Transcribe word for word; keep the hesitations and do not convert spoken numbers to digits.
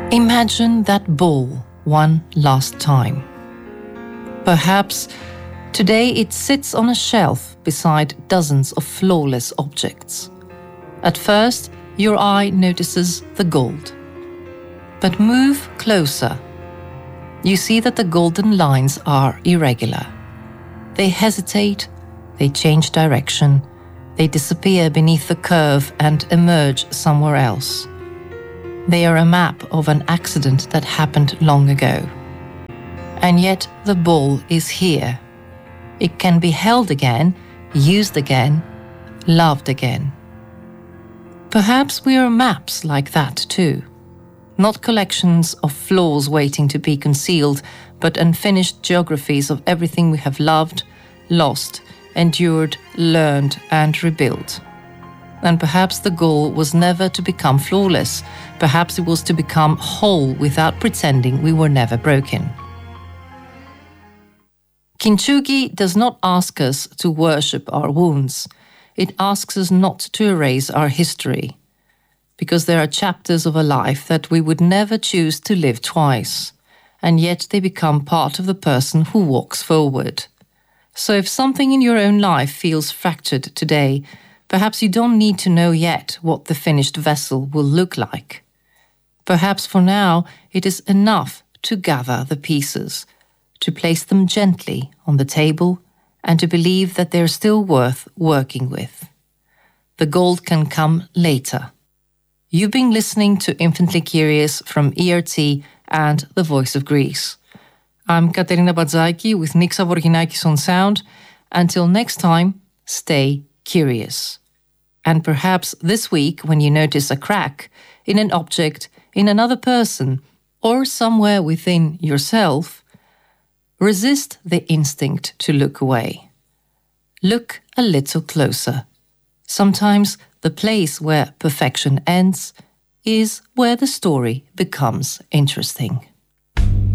Imagine that ball one last time. Perhaps today it sits on a shelf beside dozens of flawless objects. At first, your eye notices the gold. But move closer. You see that the golden lines are irregular. They hesitate, they change direction, they disappear beneath the curve and emerge somewhere else. They are a map of an accident that happened long ago. And yet the ball is here. It can be held again, used again, loved again. Perhaps we are maps like that too. Not collections of flaws waiting to be concealed, but unfinished geographies of everything we have loved, lost, endured, learned, and rebuilt. And perhaps the goal was never to become flawless. Perhaps it was to become whole without pretending we were never broken. Kintsugi does not ask us to worship our wounds. It asks us not to erase our history, because there are chapters of a life that we would never choose to live twice, and yet they become part of the person who walks forward. So if something in your own life feels fractured today, perhaps you don't need to know yet what the finished vessel will look like. Perhaps for now it is enough to gather the pieces, to place them gently on the table, and to believe that they're still worth working with. The gold can come later. You've been listening to Infinitely Curious from E R T and The Voice of Greece. I'm Katerina Badzaiki with Nick Savourginakis on sound. Until next time, stay curious. And perhaps this week, when you notice a crack in an object, in another person, or somewhere within yourself, resist the instinct to look away. Look a little closer. Sometimes the place where perfection ends is where the story becomes interesting.